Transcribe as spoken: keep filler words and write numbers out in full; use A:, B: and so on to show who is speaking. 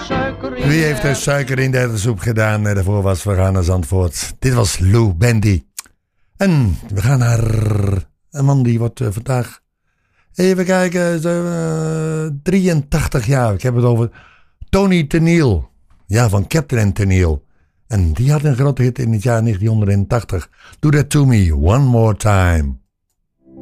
A: suiker in
B: Wie heeft er suiker in de erwtensoep gedaan? En daarvoor was we gaan naar Zandvoort. Dit was Lou Bendy. En we gaan naar een man die wordt uh, vandaag... Even kijken, uh, drieëntachtig jaar. Ik heb het over Tony Tennille. Ja, van Captain Tennille. En die had een grote hit in het jaar negentien tachtig. Do That To Me One More Time.